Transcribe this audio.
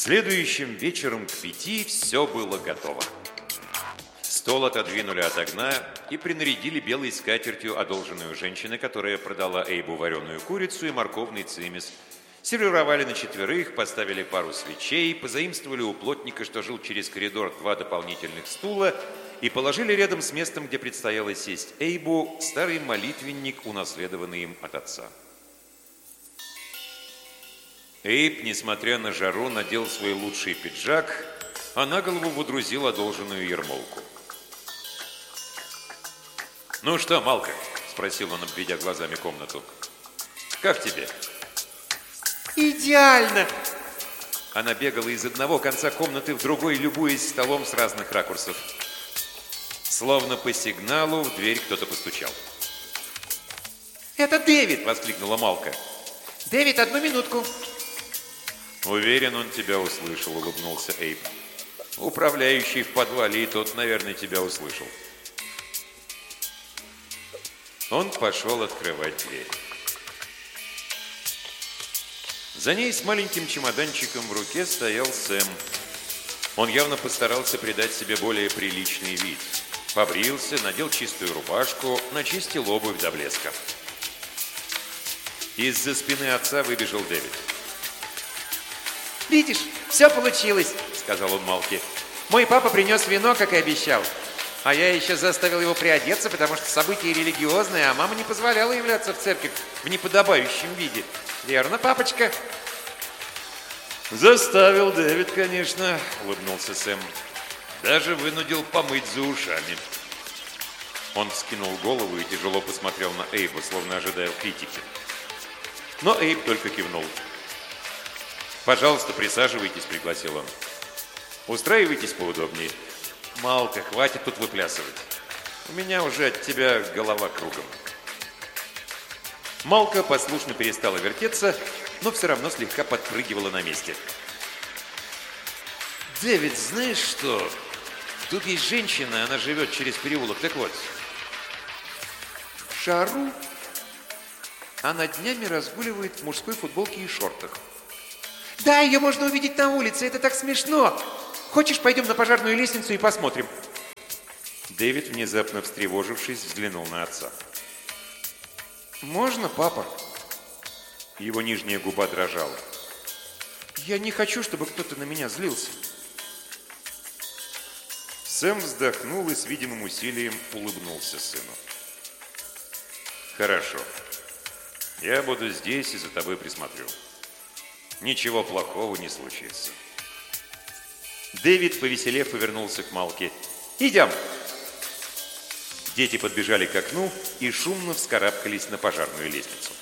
Следующим вечером к 5 все было готово. Стол отодвинули от огня и принарядили белой скатертью одолженную женщину, которая продала Эйбу вареную курицу и морковный цимис. Сервировали на 4, поставили пару свечей, позаимствовали у плотника, что жил через коридор, 2 дополнительных стула и положили рядом с местом, где предстояло сесть Эйбу, старый молитвенник, унаследованный им от отца. Эйб, несмотря на жару, надел свой лучший пиджак, а на голову водрузил одолженную ермолку. «Ну что, Малка?» – спросил он, обведя глазами комнату. «Как тебе?» «Идеально!» Она бегала из одного конца комнаты в другой, любуясь столом с разных ракурсов. Словно по сигналу в дверь кто-то постучал. «Это Дэвид!» – воскликнула Малка. «Дэвид, 1 минутку!» «Уверен, он тебя услышал», – улыбнулся Эйб. «Управляющий в подвале, и тот, наверное, тебя услышал». Он пошел открывать дверь. За ней с маленьким чемоданчиком в руке стоял Сэм. Он явно постарался придать себе более приличный вид. Побрился, надел чистую рубашку, начистил обувь до блеска. Из-за спины отца выбежал Дэвид. «Видишь, все получилось», — сказал он Малке. «Мой папа принес вино, как и обещал. А я еще заставил его приодеться, потому что событие религиозное, а мама не позволяла являться в церковь в неподобающем виде. Верно, папочка?» «Заставил Дэвид, конечно», — улыбнулся Сэм. «Даже вынудил помыть за ушами». Он вскинул голову и тяжело посмотрел на Эйба, словно ожидая критики. Но Эйб только кивнул. «Пожалуйста, присаживайтесь», — пригласил он. «Устраивайтесь поудобнее. Малка, хватит тут выплясывать. У меня уже от тебя голова кругом». Малка послушно перестала вертеться, но все равно слегка подпрыгивала на месте. «Дэвид, знаешь что? Тут есть женщина, она живет через переулок. Так вот». «В жару?» Она днями разгуливает в мужской футболке и шортах. «Да, ее можно увидеть на улице, это так смешно! Хочешь, пойдем на пожарную лестницу и посмотрим?» Дэвид, внезапно встревожившись, взглянул на отца. «Можно, папа?» Его нижняя губа дрожала. «Я не хочу, чтобы кто-то на меня злился». Сэм вздохнул и с видимым усилием улыбнулся сыну. «Хорошо. Я буду здесь и за тобой присмотрю. Ничего плохого не случится». Дэвид, повеселев, повернулся к Малке. «Идем!» Дети подбежали к окну и шумно вскарабкались на пожарную лестницу.